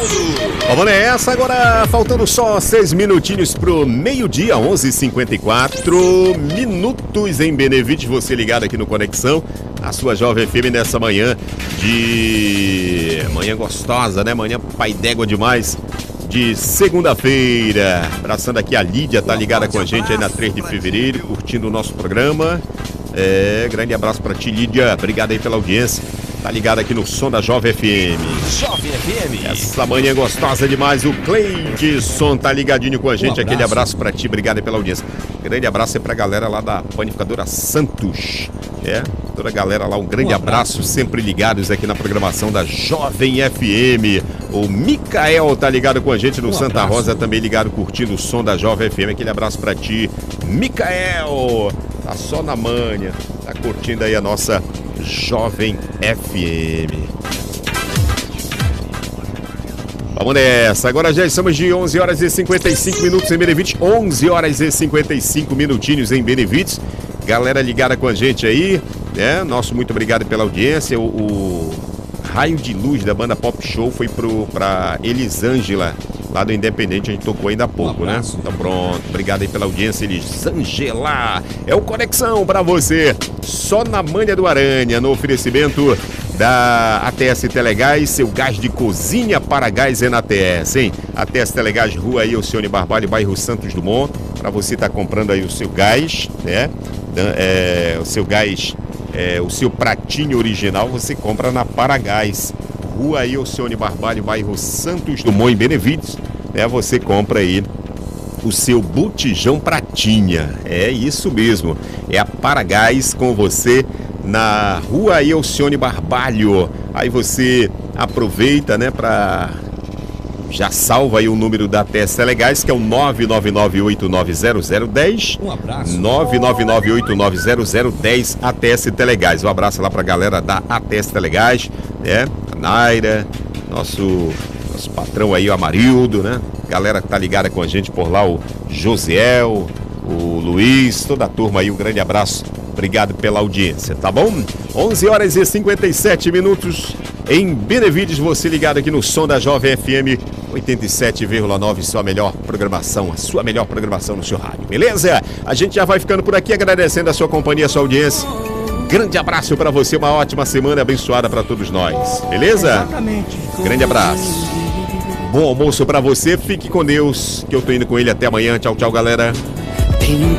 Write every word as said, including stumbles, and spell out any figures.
Vamos nessa agora, faltando só seis minutinhos pro meio-dia, onze e cinquenta e quatro minutos em Benevides, você ligado aqui no Conexão, a sua Jovem F M nessa manhã de... manhã gostosa, né? Manhã pai d'égua demais, de segunda-feira. Abraçando aqui a Lídia, tá ligada com a gente aí na três de fevereiro, curtindo o nosso programa. É, grande abraço pra ti, Lídia, obrigado aí pela audiência. Tá ligado aqui no som da Jovem F M. Jovem F M. Essa manhã gostosa demais. O Cleidson tá ligadinho com a gente. Um Aquele abraço pra ti, obrigado aí pela audiência. Grande abraço aí pra galera lá da Panificadora Santos. É, toda a galera lá, um grande um abraço. abraço, sempre ligados aqui na programação da Jovem F M. O Micael tá ligado com a gente no um Santa abraço. Rosa, também ligado, curtindo o som da Jovem F M. Aquele abraço pra ti, Micael. Tá só na manha, tá curtindo aí a nossa Jovem F M. Vamos nessa, agora já estamos de onze horas e cinquenta e cinco minutos em Benevides, onze horas e cinquenta e cinco minutinhos em Benevides. Galera ligada com a gente aí, né? Nosso muito obrigado pela audiência. O, o Raio de Luz da banda Pop Show foi pro, pra Elisângela, lá do Independente, a gente tocou ainda há pouco, um né? Então pronto, obrigado aí pela audiência, Elisângela. É o Conexão pra você, só na manha do Aranha, no oferecimento da A T S Telegás, seu gás de cozinha para gás é na A T S, hein? A T S Telegás, rua aí, Alcione Barbalho, bairro Santos Dumont, para você estar tá comprando aí o seu gás, né? É, o seu gás, é, o seu pratinho original, você compra na Paragás, rua aí, Alcione Barbalho, bairro Santos Dumont, em Benevides, né? Você compra aí o seu botijão pratinha, é isso mesmo, é a Paragás com você na rua aí, Alcione Barbalho. Aí você aproveita, né, para já salva aí o número da A T S Telegás, que é o nove nove nove oito nove zero zero um zero. Um abraço. nove nove nove oito nove zero zero um zero A T S Telegás. Um abraço lá pra galera da A T S Telegás, né? A Naira, nosso, nosso patrão aí, o Amarildo, né? Galera que tá ligada com a gente por lá, o Josiel, o Luiz, toda a turma aí, um grande abraço. Obrigado pela audiência, tá bom? onze horas e cinquenta e sete minutos em Benevides, você ligado aqui no som da Jovem F M oitenta e sete vírgula nove, sua melhor programação, a sua melhor programação no seu rádio, beleza? A gente já vai ficando por aqui, agradecendo a sua companhia, a sua audiência. Grande abraço pra você, uma ótima semana abençoada pra todos nós, beleza? Exatamente. Grande abraço. Bom almoço pra você, fique com Deus, que eu tô indo com ele até amanhã. Tchau, tchau, galera.